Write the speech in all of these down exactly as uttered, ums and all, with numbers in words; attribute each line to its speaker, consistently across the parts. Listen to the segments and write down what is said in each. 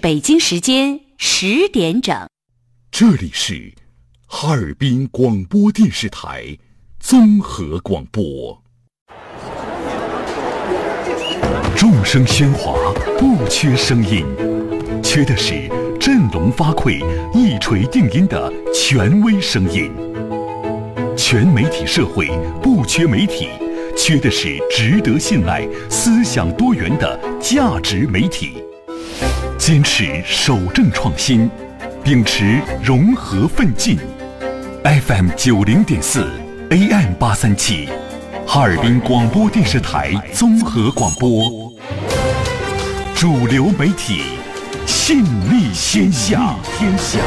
Speaker 1: 北京时间十点整。
Speaker 2: 这里是哈尔滨广播电视台综合广播。众声喧哗，不缺声音，缺的是振聋发聩、一锤定音的权威声音。全媒体社会不缺媒体，缺的是值得信赖、思想多元的价值媒体。坚持守正创新，秉持融合奋进。F M 九零点四 A M 八三七，哈尔滨广播电视台综合广播，主流媒体，信力天下。天下。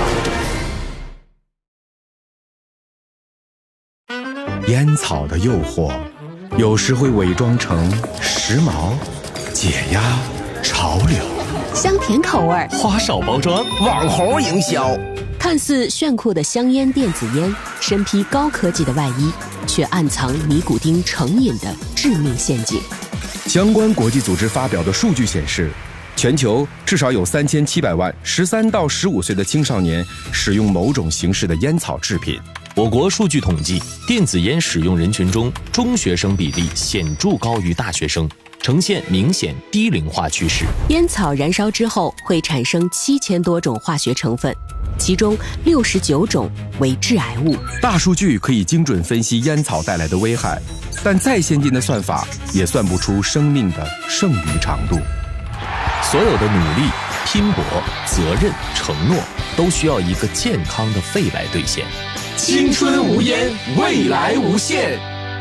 Speaker 3: 烟草的诱惑，有时会伪装成时髦、解压、潮流。
Speaker 4: 香甜口味，
Speaker 5: 花哨包装，
Speaker 6: 网红营销，
Speaker 4: 看似炫酷的香烟电子烟，身披高科技的外衣，却暗藏尼古丁成瘾的致命陷阱。
Speaker 3: 相关国际组织发表的数据显示，全球至少有三千七百万十三到十五岁的青少年使用某种形式的烟草制品。
Speaker 5: 我国数据统计，电子烟使用人群中，中学生比例显著高于大学生，呈现明显低龄化趋势。
Speaker 4: 烟草燃烧之后会产生七千多种化学成分，其中六十九种为致癌物。
Speaker 3: 大数据可以精准分析烟草带来的危害，但再先进的算法也算不出生命的剩余长度。
Speaker 5: 所有的努力、拼搏、责任、承诺，都需要一个健康的肺来兑现。
Speaker 6: 青春无烟，未来无限。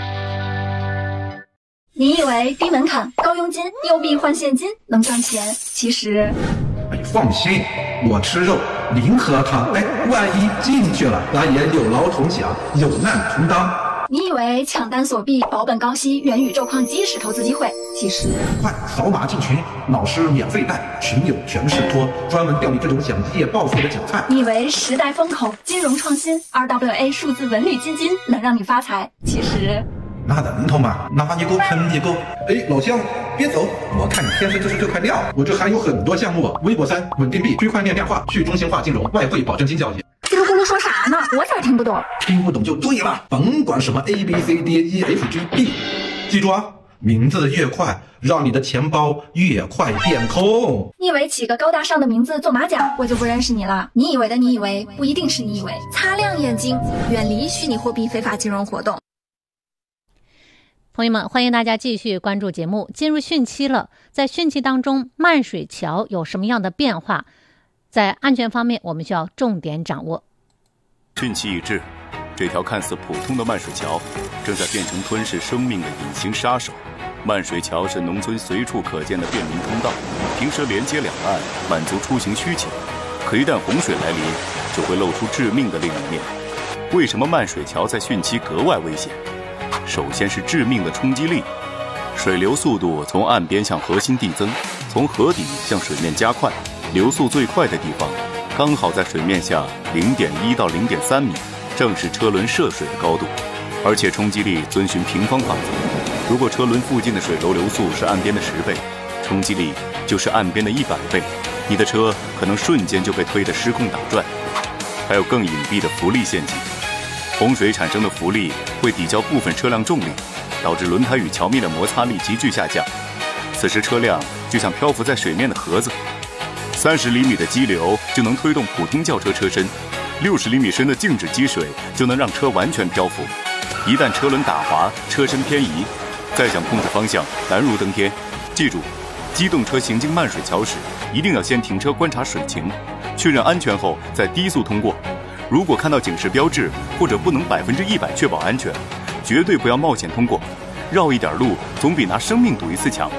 Speaker 7: 你以为低门槛、高佣金、优币换现金能赚钱？其实，
Speaker 8: 哎，放心，我吃肉，零喝汤。哎，万一进去了，咱也有劳同享，有难同当。
Speaker 7: 你以为抢单锁币、保本高息、元宇宙矿机是投资机会？其实，
Speaker 8: 快扫码进群，老师免费带，群友全是托，专门钓你这种想一夜暴富的韭菜。
Speaker 7: 你以为时代风口、金融创新、R W A 数字文旅基金能让你发财？其实，
Speaker 8: 那能头吗？拿你够喷你够！哎，老乡，别走，我看你天生就是这块料。我这还有很多项目，微博三、稳定币、区块链量化、去中心化金融、外汇保证金交易。
Speaker 7: 叽里咕噜说啥呢？我咋听不懂？
Speaker 8: 听不懂就对了，甭管什么 A B C D E F G B， 记住啊，名字越快，让你的钱包越快变空。
Speaker 7: 你以为起个高大上的名字做马甲，我就不认识你了？你以为的你以为，不一定是你以为。擦亮眼睛，远离虚拟货币非法金融活动。
Speaker 9: 朋友们，欢迎大家继续关注节目。进入汛期了，在汛期当中，漫水桥有什么样的变化？在安全方面，我们需要重点掌握。
Speaker 10: 汛期已至，这条看似普通的漫水桥，正在变成吞噬生命的隐形杀手。漫水桥是农村随处可见的便民通道，平时连接两岸，满足出行需求。可一旦洪水来临，就会露出致命的另一面。为什么漫水桥在汛期格外危险？首先是致命的冲击力，水流速度从岸边向河心递增，从河底向水面加快，流速最快的地方刚好在水面下 零点一到零点三米，正是车轮涉水的高度。而且冲击力遵循平方法则，如果车轮附近的水流流速是岸边的十倍，冲击力就是岸边的一百倍，你的车可能瞬间就被推得失控打转。还有更隐蔽的浮力陷阱，洪水产生的浮力会抵消部分车辆重力，导致轮胎与桥面的摩擦力急剧下降。此时车辆就像漂浮在水面的盒子，三十厘米的激流就能推动普通轿车车身，六十厘米深的静止积水就能让车完全漂浮。一旦车轮打滑，车身偏移，再想控制方向，难如登天。记住，机动车行经漫水桥时，一定要先停车观察水情，确认安全后再低速通过。如果看到警示标志或者不能百分之一百确保安全，绝对不要冒险通过，绕一点路总比拿生命赌一次强。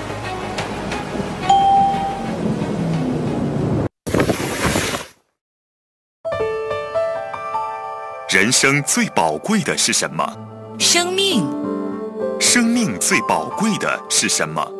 Speaker 11: 人生最宝贵的是什么？
Speaker 12: 生命。
Speaker 11: 生命最宝贵的是什么？